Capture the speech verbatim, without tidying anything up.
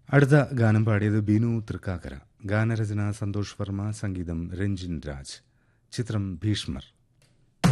അടുത്ത ഗാനം പാടിയത് ബിനു തൃക്കാക്കര. ഗാനരചന സന്തോഷ് വർമ്മ, സംഗീതം രഞ്ജിൻ രാജ്. ചിത്രം ഭീഷ്മർ.